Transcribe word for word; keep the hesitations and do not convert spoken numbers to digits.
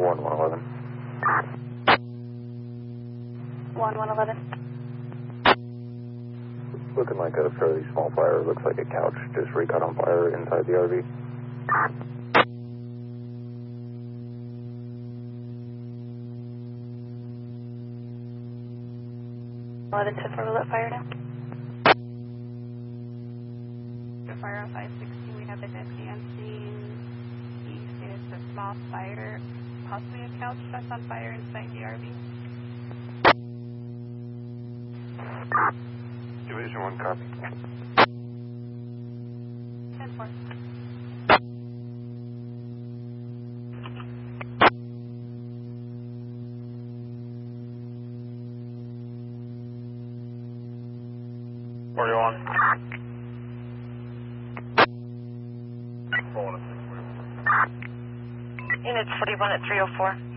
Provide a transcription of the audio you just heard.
one one eleven. one one eleven. Looking like a fairly small fire. Looks like a couch just recaught on fire inside the R V. eleven ten four, will let fire now. Fire on five sixty, we have a deputy on scene. He stated it's a small fire, possibly a couch that's on fire inside the R V. Division one, copy. ten four. Where are you on? Unit forty-one at three oh four.